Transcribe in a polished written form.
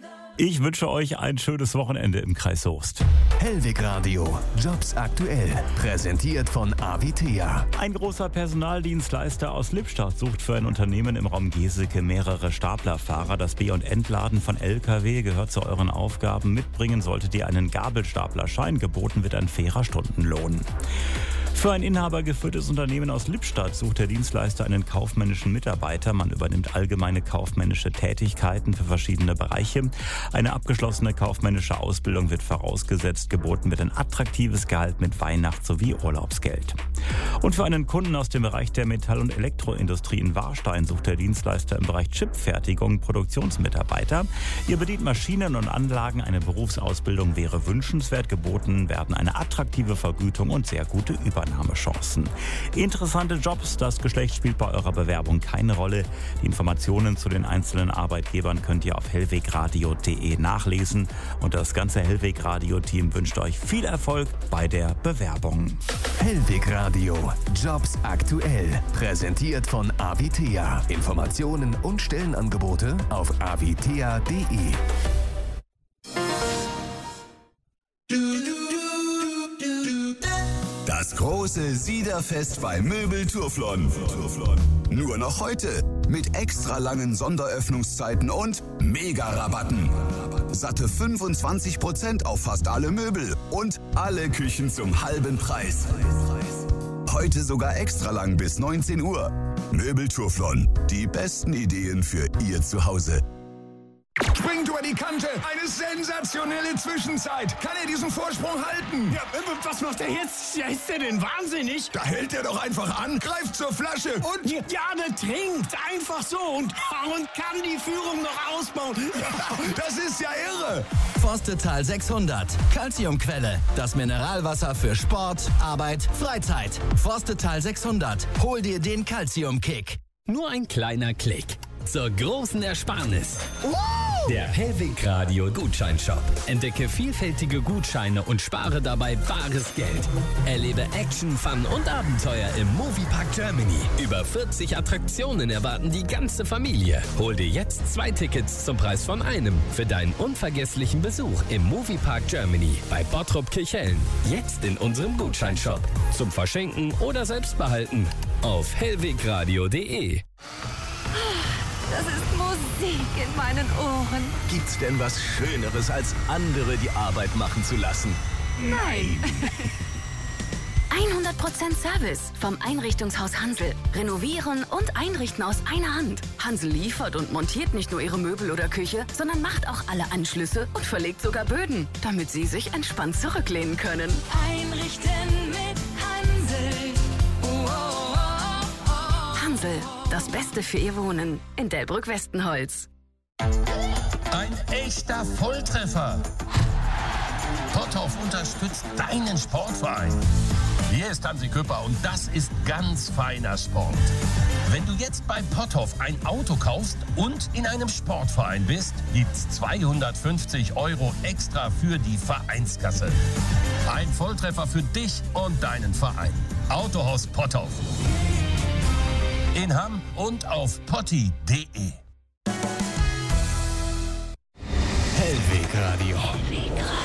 Ich wünsche euch ein schönes Wochenende im Kreis Soest. Hellwig Radio, Jobs aktuell, präsentiert von Avitea. Ein großer Personaldienstleister aus Lippstadt sucht für ein Unternehmen im Raum Geseke mehrere Staplerfahrer. Das Be- und Entladen von LKW gehört zu euren Aufgaben. Mitbringen solltet ihr einen Gabelstaplerschein. Geboten wird ein fairer Stundenlohn. Für ein inhabergeführtes Unternehmen aus Lippstadt sucht der Dienstleister einen kaufmännischen Mitarbeiter. Man übernimmt allgemeine kaufmännische Tätigkeiten für verschiedene Bereiche. Eine abgeschlossene kaufmännische Ausbildung wird vorausgesetzt. Geboten wird ein attraktives Gehalt mit Weihnachts- sowie Urlaubsgeld. Und für einen Kunden aus dem Bereich der Metall- und Elektroindustrie in Warstein sucht der Dienstleister im Bereich Chipfertigung Produktionsmitarbeiter. Ihr bedient Maschinen und Anlagen. Eine Berufsausbildung wäre wünschenswert. Geboten werden eine attraktive Vergütung und sehr gute Übernahmechancen. Interessante Jobs, das Geschlecht spielt bei eurer Bewerbung keine Rolle. Die Informationen zu den einzelnen Arbeitgebern könnt ihr auf hellwegradio.de nachlesen. Und das ganze Hellwig Radio Team wünscht euch viel Erfolg bei der Bewerbung. Hellwig Radio, Jobs aktuell, präsentiert von Avitea. Informationen und Stellenangebote auf avitea.de. Das große Siederfest bei Möbel Turflon. Nur noch heute mit extra langen Sonderöffnungszeiten und Mega-Rabatten. Satte 25% auf fast alle Möbel und alle Küchen zum halben Preis. Heute sogar extra lang bis 19 Uhr. Möbel Turflon. Die besten Ideen für Ihr Zuhause. Springt über die Kante. Eine sensationelle Zwischenzeit. Kann er diesen Vorsprung halten? Ja, was macht er jetzt? Ja, ist der denn wahnsinnig? Da hält er doch einfach an, greift zur Flasche und... Ja, der trinkt einfach so und kann die Führung noch ausbauen. Das ist ja irre. Forstetal 600. Calciumquelle. Das Mineralwasser für Sport, Arbeit, Freizeit. Forstetal 600. Hol dir den Calcium-Kick. Nur ein kleiner Klick zur großen Ersparnis. Der Hellwig Radio Gutscheinshop. Entdecke vielfältige Gutscheine und spare dabei bares Geld. Erlebe Action, Fun und Abenteuer im Moviepark Germany. Über 40 Attraktionen erwarten die ganze Familie. Hol dir jetzt 2 Tickets zum Preis von einem für deinen unvergesslichen Besuch im Moviepark Germany bei Bottrop Kirchhellen. Jetzt in unserem Gutscheinshop. Zum Verschenken oder selbst behalten. Auf hellwegradio.de. Das ist Musik in meinen Ohren. Gibt's denn was Schöneres, als andere die Arbeit machen zu lassen? Nein. 100% Service vom Einrichtungshaus Hansel. Renovieren und einrichten aus einer Hand. Hansel liefert und montiert nicht nur Ihre Möbel oder Küche, sondern macht auch alle Anschlüsse und verlegt sogar Böden, damit Sie sich entspannt zurücklehnen können. Einrichten mit Hansel. Hansel, das Beste für Ihr Wohnen in Delbrück-Westenholz. Ein echter Volltreffer. Potthoff unterstützt deinen Sportverein. Hier ist Hansi Küpper und das ist ganz feiner Sport. Wenn du jetzt bei Potthoff ein Auto kaufst und in einem Sportverein bist, gibt's 250 € extra für die Vereinskasse. Ein Volltreffer für dich und deinen Verein. Autohaus Potthoff. In Hamm und auf potti.de. Hellwig Radio.